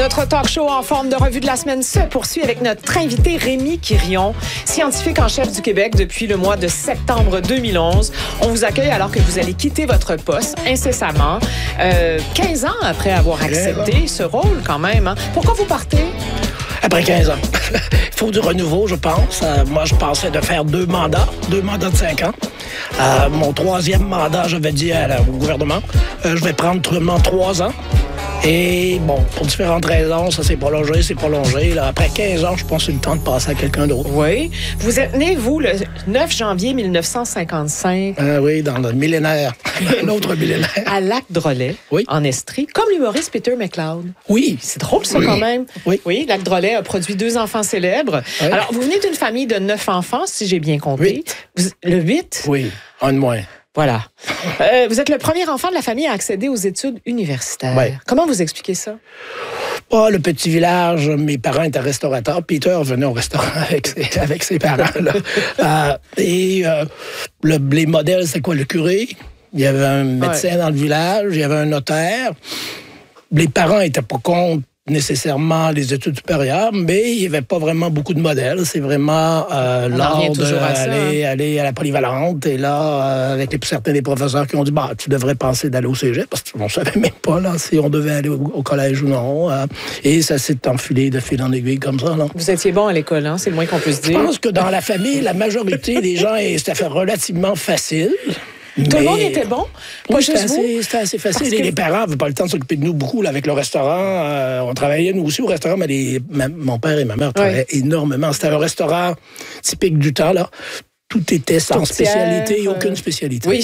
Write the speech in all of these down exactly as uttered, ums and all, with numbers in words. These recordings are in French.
Notre talk show en forme de revue de la semaine se poursuit avec notre invité Rémi Quirion, scientifique en chef du Québec depuis le mois de septembre deux mille onze. On vous accueille alors que vous allez quitter votre poste incessamment, euh, quinze ans après avoir accepté ce rôle quand même. Hein. Pourquoi vous partez? Après quinze ans. Il faut du renouveau, je pense. Euh, moi, je pensais de faire deux mandats, deux mandats de cinq ans. Euh, mon troisième mandat, j'avais dit à la, au gouvernement, euh, je vais prendre seulement trois ans. Et bon, pour différentes raisons, ça s'est prolongé, c'est prolongé. Là, après quinze ans, je pense que c'est le temps de passer à quelqu'un d'autre. Oui. Vous êtes né, vous, le neuf janvier mille neuf cent cinquante-cinq. Euh, oui, dans le millénaire. Un autre millénaire. À Lac-Drolet, oui. En Estrie, comme l'humoriste Peter McLeod. Oui. C'est drôle, ça, oui. Quand même. Oui. Oui, Lac-Drolet a produit deux enfants célèbres. Oui. Alors, vous venez d'une famille de neuf enfants, si j'ai bien compté. Huit. Vous, le huit? Oui, un de moins. Voilà. Euh, vous êtes le premier enfant de la famille à accéder aux études universitaires. Oui. Comment vous expliquez ça? Oh, le petit village, mes parents étaient restaurateurs. Peter venait au restaurant avec ses, avec ses parents. Là. euh, et euh, le, les modèles, c'est quoi? Le curé? Il y avait un médecin ouais. dans le village, il y avait un notaire. Les parents n'étaient pas contre nécessairement les études supérieures, mais il n'y avait pas vraiment beaucoup de modèles. C'est vraiment euh, l'art d'aller aller à la polyvalente. Et là, euh, avec les, certains des professeurs qui ont dit, bah, tu devrais penser d'aller au cégep, parce qu'on ne savait même pas là, si on devait aller au, au collège ou non. Euh, et ça s'est enfilé de fil en aiguille comme ça. Là. Vous étiez bon à l'école, hein? C'est le moins qu'on puisse dire. Je pense que dans la famille, la majorité des gens, c'était relativement facile. Tout mais... le monde était bon? Pas oui, juste c'était assez, c'était assez facile. Que... Les parents n'avaient pas le temps de s'occuper de nous beaucoup là, avec le restaurant. Euh, on travaillait, nous aussi, au restaurant, mais les... ma... mon père et ma mère travaillaient ouais. énormément. C'était un restaurant typique du temps, là. Tout était sans Tourtière, spécialité et euh... aucune spécialité. Oui,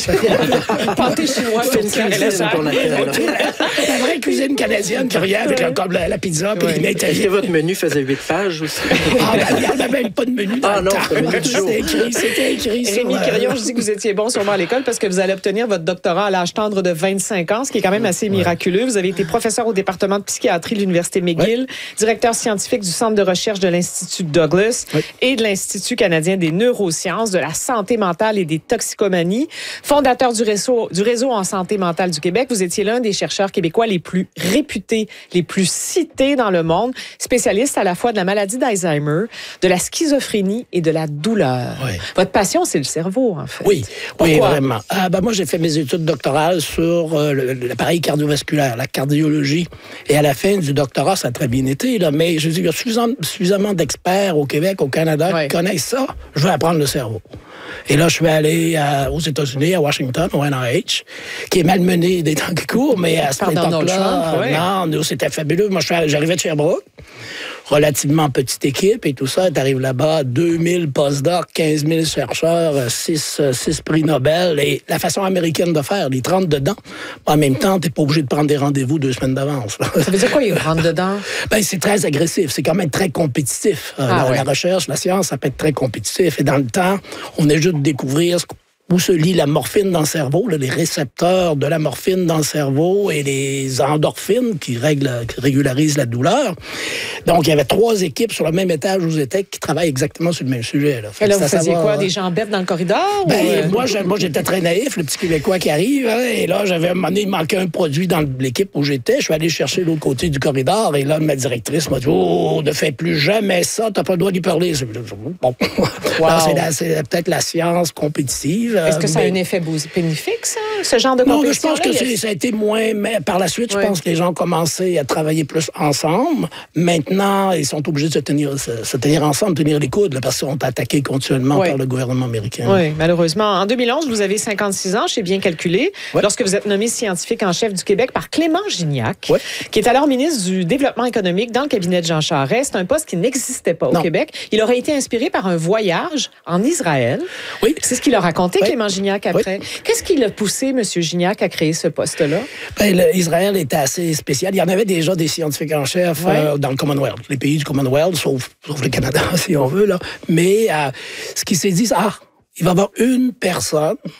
pâté chinois, c'est une cuisine qu'on appelle. La vraie cuisine canadienne qui revient avec le, la, la pizza et les mets italiens. Et votre menu faisait huit pages aussi? Ah, ben, il n'y en avait même pas de menu dans ah, le non, temps. C'était menu du jour. écrit, c'était écrit. Rémi Quirion, je dis que vous étiez bon sûrement à l'école parce que vous allez obtenir votre doctorat à l'âge tendre de vingt-cinq ans, ce qui est quand même assez miraculeux. Vous avez été professeur au département de psychiatrie de l'Université McGill, ouais. directeur scientifique du Centre de recherche de l'Institut Douglas ouais. et de l'Institut canadien des neurosciences, de la santé mentale et des toxicomanies, fondateur du réseau, du réseau en santé mentale du Québec. Vous étiez l'un des chercheurs québécois les plus réputés, les plus cités dans le monde, spécialiste à la fois de la maladie d'Alzheimer, de la schizophrénie et de la douleur. Oui. Votre passion, c'est le cerveau, en fait. Oui, Pourquoi? oui, vraiment. Ah, ben moi, j'ai fait mes études doctorales sur euh, l'appareil cardiovasculaire, la cardiologie. Et à la fin du doctorat, ça a très bien été, là, mais je dis, il y a suffisamment, suffisamment d'experts au Québec, au Canada, oui. qui connaissent ça. Je vais apprendre le cerveau. Et là, je suis allé à, aux États-Unis, à Washington, au N I H, qui est malmené des temps qui courent, mais à cette époque-là, oui. non, nous, c'était fabuleux. Moi, j'arrivais de Sherbrooke, relativement petite équipe et tout ça. T'arrives là-bas, deux mille postdocs, quinze mille chercheurs, six, six prix Nobel. Et la façon américaine de faire, les trente dedans. En même temps, t'es pas obligé de prendre des rendez-vous deux semaines d'avance. Ça veut dire quoi, ils rentrent dedans? Ben, c'est très agressif. C'est quand même très compétitif. Ah, la, ouais. la recherche, la science, ça peut être très compétitif. Et dans le temps, on est juste de découvrir ce où se lie la morphine dans le cerveau, là, les récepteurs de la morphine dans le cerveau et les endorphines qui, règlent, qui régularisent la douleur. Donc, il y avait trois équipes sur le même étage où j'étais qui travaillent exactement sur le même sujet. Là, et là, vous faisiez quoi? Des gens bêtes dans le corridor? Ben, ou... moi, moi, j'étais très naïf, le petit Québécois qui arrive. Hein, et là, j'avais un moment donné, il manquait un produit dans l'équipe où j'étais. Je suis allé chercher l'autre côté du corridor. Et là, ma directrice m'a dit, oh, ne fais plus jamais ça, t'as pas le droit d'y parler. Bon. Wow. C'est, c'est peut-être la science compétitive. Est-ce que ça mais... a un effet bénéfique, ça, ce genre de compétition? Non, je pense que c'est, ça a été moins... Mais par la suite, oui. je pense que les gens ont commencé à travailler plus ensemble. Maintenant, ils sont obligés de se tenir, se, se tenir ensemble, tenir les coudes, là, parce qu'ils sont attaqués continuellement oui. par le gouvernement américain. Oui, malheureusement. En deux mille onze, vous avez cinquante-six ans, j'ai bien calculé, oui. lorsque vous êtes nommé scientifique en chef du Québec par Clément Gignac, oui. qui est alors ministre du Développement économique dans le cabinet de Jean Charest. C'est un poste qui n'existait pas au non. Québec. Il aurait été inspiré par un voyage en Israël. Oui. C'est ce qu'il a raconté, oui. Clément Gignac, après. Oui. Qu'est-ce qui l'a poussé, M. Gignac, à créer ce poste-là? Ben, Israël était assez spécial. Il y en avait déjà des scientifiques en chef ouais. euh, dans le Commonwealth, les pays du Commonwealth, sauf, sauf le Canada, si on veut. Là. Mais euh, ce qui s'est dit, c'est, ah, il va y avoir une personne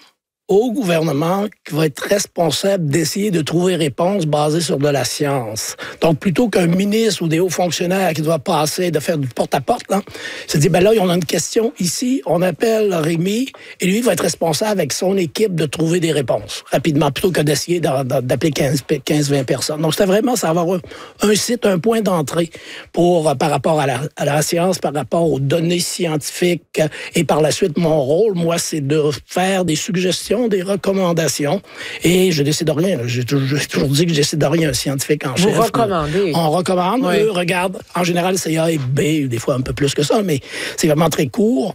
au gouvernement qui va être responsable d'essayer de trouver réponses basées sur de la science. Donc, plutôt qu'un ministre ou des hauts fonctionnaires qui doivent passer, de faire du porte-à-porte, là, se dit, ben là, on a une question ici, on appelle Rémi, et lui, il va être responsable avec son équipe de trouver des réponses rapidement, plutôt que d'essayer d'appeler quinze vingt personnes. Donc, c'était vraiment, ça va avoir un, un site, un point d'entrée pour, par rapport à la, à la science, par rapport aux données scientifiques, et par la suite, mon rôle, moi, c'est de faire des suggestions, des recommandations. Et je décide de rien. J'ai toujours, toujours dit que je décide de rien, un scientifique en Vous chef. recommandez. On recommande. Oui. Eux regardent. En général, c'est A et B, des fois un peu plus que ça, mais c'est vraiment très court.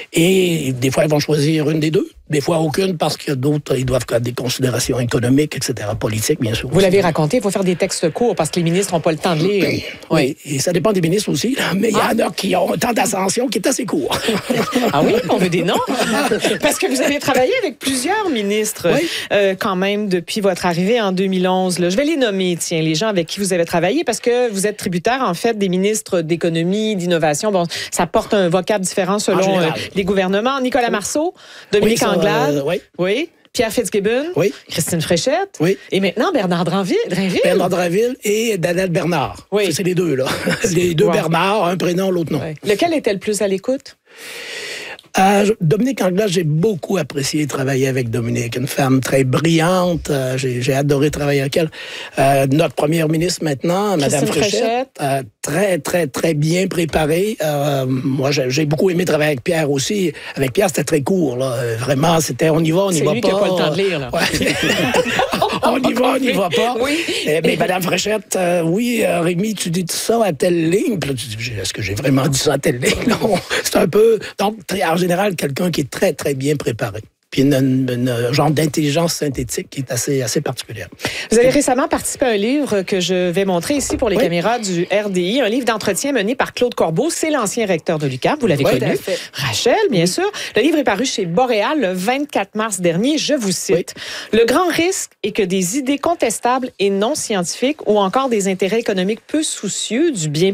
Et des fois, ils vont choisir une des deux. Des fois, aucune, parce qu'il y a d'autres, ils doivent faire des considérations économiques, et cetera, politiques, bien sûr. Vous l'avez raconté, il faut faire des textes courts parce que les ministres n'ont pas le temps de lire. Oui, oui. Et ça dépend des ministres aussi, là, mais il ah. y en a qui ont un temps d'ascension qui est assez court. Ah oui, on veut des noms? Parce que vous avez travaillé avec plusieurs ministres oui. euh, quand même depuis votre arrivée en deux mille onze. Là. Je vais les nommer, tiens, les gens avec qui vous avez travaillé, parce que vous êtes tributaire, en fait, des ministres d'économie, d'innovation. Bon, ça porte un vocable différent selon euh, les gouvernements. Nicolas Marceau, Dominique oui, ça, Anglade. Euh, oui. Oui. Pierre Fitzgibbon, oui. Christine Fréchette, oui. Et maintenant Bernard Dranville. Drainville. Bernard Dranville et Daniel Bernard. Oui. C'est les deux, là. Les deux wow. Bernard, un prénom, l'autre non. Oui. Lequel était le plus à l'écoute? Euh, Dominique Anglade, j'ai beaucoup apprécié travailler avec Dominique, une femme très brillante. Euh, j'ai, j'ai adoré travailler avec elle. Euh, notre première ministre maintenant, Mme Fréchette, euh, très, très, très bien préparée. Euh, moi, j'ai, j'ai beaucoup aimé travailler avec Pierre aussi. Avec Pierre, c'était très court. Là. Vraiment, c'était on y va, on y C'est va lui pas. qui n'a pas le temps de lire. Là. Ouais. On y va, on n'y va pas. Oui. Eh, mais Mme Fréchette, euh, oui, euh, Rémi, tu dis ça à telle ligne. Puis là, tu dis, est-ce que j'ai vraiment dit ça à telle ligne? Non, c'est un peu... Donc, très, en général, quelqu'un qui est très, très bien préparé. Puis une, une, une genre d'intelligence synthétique qui est assez, assez particulière. Vous avez récemment participé à un livre que je vais montrer ici pour les oui. caméras du R D I, un livre d'entretien mené par Claude Corbeau. C'est l'ancien recteur de l'U Q A M, vous l'avez oui, connu. Rachel, bien oui. sûr. Le livre est paru chez Boréal le vingt-quatre mars dernier. Je vous cite. Oui. Le grand risque est que des idées contestables et non scientifiques ou encore des intérêts économiques peu soucieux du bien